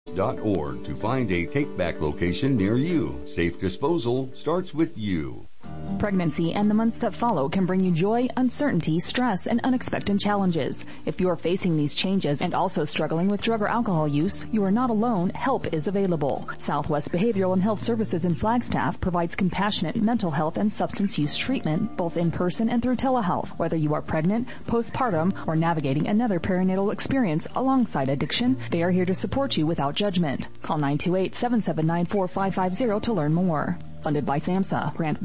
.org to find a take-back location near you. Safe disposal starts with you. Pregnancy and the months that follow can bring you joy, uncertainty, stress, and unexpected challenges. If you are facing these changes and also struggling with drug or alcohol use, you are not alone. Help is available. Southwest Behavioral and Health Services in Flagstaff provides compassionate mental health and substance use treatment, both in person and through telehealth. Whether you are pregnant, postpartum, or navigating another perinatal experience alongside addiction, they are here to support you without judgment. Call 928-779-4550 to learn more. Funded by SAMHSA. Grant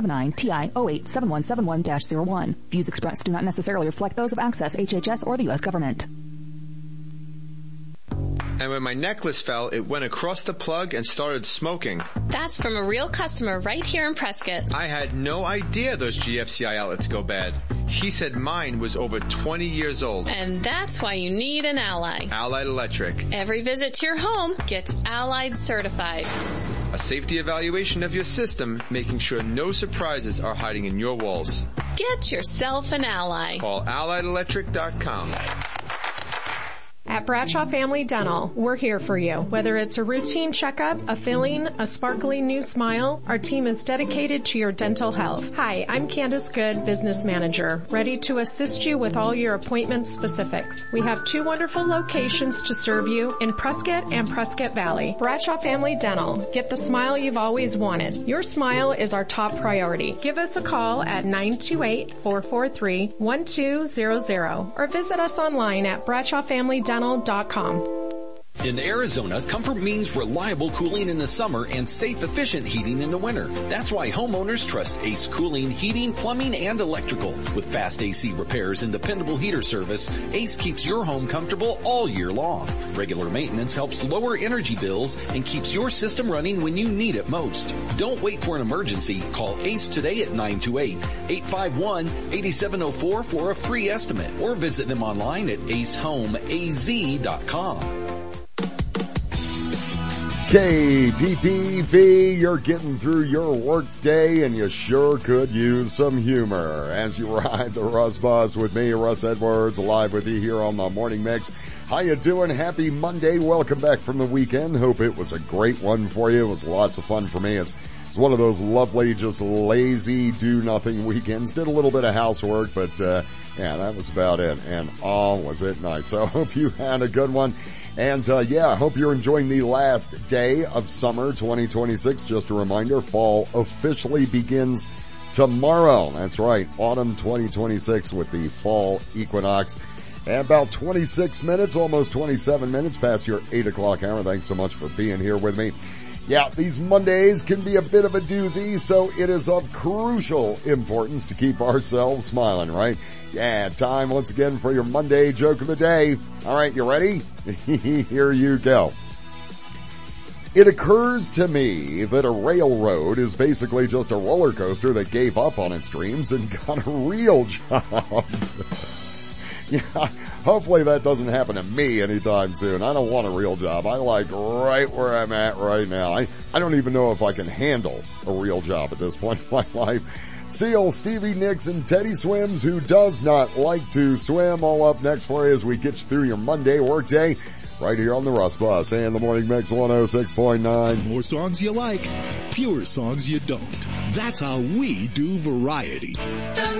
1H79TI087171-01. Views expressed do not necessarily reflect those of Access, HHS, or the U.S. government. And when my necklace fell, it went across the plug and started smoking. That's from a real customer right here in Prescott. I had no idea those GFCI outlets go bad. He said mine was over 20 years old. And that's why you need an Ally. Allied Electric. Every visit to your home gets Allied certified. A safety evaluation of your system, making sure no surprises are hiding in your walls. Get yourself an Ally. Call AlliedElectric.com. At Bradshaw Family Dental, we're here for you. Whether it's a routine checkup, a filling, a sparkly new smile, our team is dedicated to your dental health. Hi, I'm Candace Good, Business Manager, ready to assist you with all your appointment specifics. We have 2 wonderful locations to serve you in Prescott and Prescott Valley. Bradshaw Family Dental. Get the smile you've always wanted. Your smile is our top priority. Give us a call at 928-443-1200 or visit us online at bradshawfamilydental.com. In Arizona, comfort means reliable cooling in the summer and safe, efficient heating in the winter. That's why homeowners trust Ace Cooling, Heating, Plumbing, and Electrical. With fast AC repairs and dependable heater service, Ace keeps your home comfortable all year long. Regular maintenance helps lower energy bills and keeps your system running when you need it most. Don't wait for an emergency. Call Ace today at 928-851-8704 for a free estimate or visit them online at acehomeaz.com. KPPV, you're getting through your work day and you sure could use some humor as you ride the Russ Bus with me, Russ Edwards, live with you here on the Morning Mix. How you doing? Happy Monday. Welcome back from the weekend. Hope it was a great one for you. It was lots of fun for me. It's one of those lovely, just lazy, do-nothing weekends. Did a little bit of housework, but yeah, that was about it. And was it nice. So I hope you had a good one. And I hope you're enjoying the last day of summer 2026. Just a reminder, fall officially begins tomorrow. That's right, autumn 2026 with the fall equinox. And about 26 minutes, almost 27 minutes past your 8 o'clock hour. Thanks so much for being here with me. Yeah, these Mondays can be a bit of a doozy, so it is of crucial importance to keep ourselves smiling, right? Yeah, time once again for your Monday joke of the day. All right, you ready? Here you go. It occurs to me that a railroad is basically just a roller coaster that gave up on its dreams and got a real job. Yeah, hopefully that doesn't happen to me anytime soon. I don't want a real job. I like right where I'm at right now. I don't even know if I can handle a real job at this point in my life. Seal, Stevie Nicks, and Teddy Swims, who does not like to swim, all up next for you as we get you through your Monday workday right here on the Russ Bus and the Morning Mix 106.9. More songs you like, fewer songs you don't. That's how we do variety. The